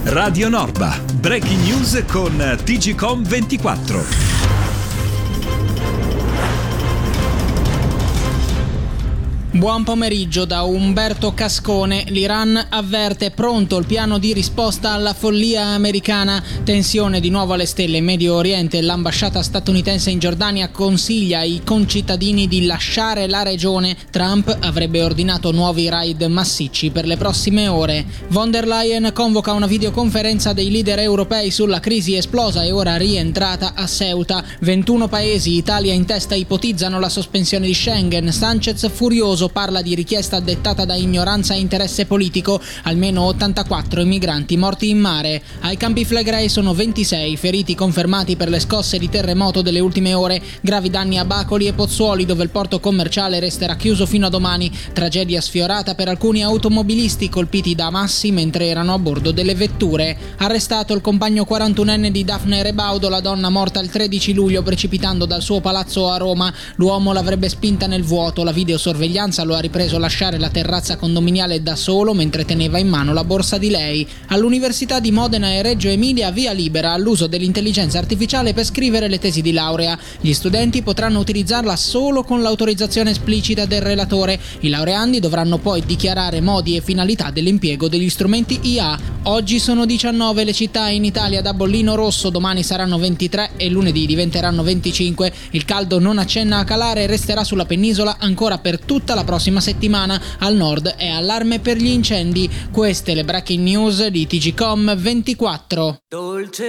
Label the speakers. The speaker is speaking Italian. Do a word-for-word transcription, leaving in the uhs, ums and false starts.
Speaker 1: Radio Norba, breaking news con T G C O M ventiquattro.
Speaker 2: Buon pomeriggio da Umberto Cascone. L'Iran avverte: pronto il piano di risposta alla follia americana. Tensione di nuovo alle stelle in Medio Oriente. L'ambasciata statunitense in Giordania consiglia ai concittadini di lasciare la regione. Trump avrebbe ordinato nuovi raid massicci per le prossime ore. Von der Leyen convoca una videoconferenza dei leader europei sulla crisi esplosa e ora rientrata a Ceuta. ventuno paesi, Italia in testa, ipotizzano la sospensione di Schengen. Sanchez furioso parla di richiesta dettata da ignoranza e interesse politico. Almeno ottantaquattro i migranti morti in mare. Ai Campi Flegrei sono ventisei feriti confermati per le scosse di terremoto delle ultime ore. Gravi danni a Bacoli e Pozzuoli, dove il porto commerciale resterà chiuso fino a domani. Tragedia sfiorata per alcuni automobilisti colpiti da massi mentre erano a bordo delle vetture. Arrestato il compagno quarantunenne di Daphne Rebaudo, la donna morta il tredici luglio precipitando dal suo palazzo a Roma. L'uomo l'avrebbe spinta nel vuoto. La videosorveglianza lo ha ripreso lasciare la terrazza condominiale da solo mentre teneva in mano la borsa di lei. All'Università di Modena e Reggio Emilia via libera all'uso dell'intelligenza artificiale per scrivere le tesi di laurea. Gli studenti potranno utilizzarla solo con l'autorizzazione esplicita del relatore. I laureandi dovranno poi dichiarare modi e finalità dell'impiego degli strumenti I A. Oggi sono diciannove le città in Italia da bollino rosso, domani saranno ventitré e lunedì diventeranno venticinque. Il caldo non accenna a calare e resterà sulla penisola ancora per tutta la prossima settimana. Al nord è allarme per gli incendi. Queste le breaking news di T G C O M ventiquattro.
Speaker 3: Dolce